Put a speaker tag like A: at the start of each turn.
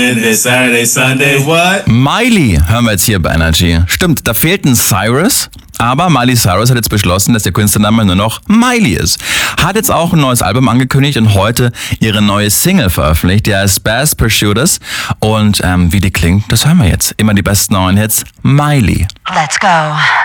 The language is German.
A: This Saturday, Sunday, what?
B: Miley hören wir jetzt hier bei Energy. Stimmt, da fehlt ein Cyrus, aber Miley Cyrus hat jetzt beschlossen, dass ihr Künstlername nur noch Miley ist. Hat jetzt auch ein neues Album angekündigt und heute ihre neue Single veröffentlicht, die heißt Bass Pursuiters. Und wie die klingt, das hören wir jetzt. Immer die besten neuen Hits, Miley.
C: Let's go.